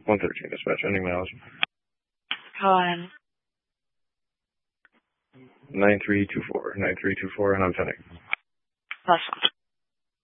113 dispatch, ending mileage. On 9324, and I'm pending. +1.